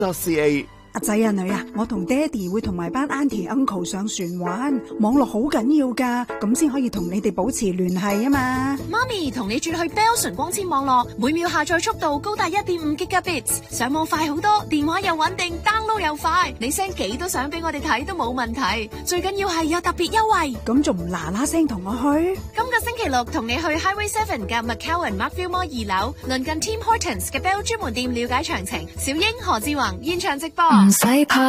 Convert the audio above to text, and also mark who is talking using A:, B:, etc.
A: .ca。
B: 阿仔啊女啊，我同爹哋會同埋班 auntie uncle 上船玩，網絡好緊要噶，咁先可以同你哋保持聯繫啊嘛。
C: 媽咪同你轉去 Bell 純光纖網絡，每秒下載速度高達 1.5 Gigabits， 上網快好多，電話又穩定 ，download 又快，你 send 幾多相俾我哋睇都冇問題，最緊要係有特別優惠。
B: 咁仲唔嗱嗱聲同我去？
C: 今個星期六同你去 Highway 7嘅 McCowan Markville Mall 2樓，鄰近 Tim Hortons 嘅 Bell 專門店了解詳情。小英何志宏現場直播。
D: 唔使怕。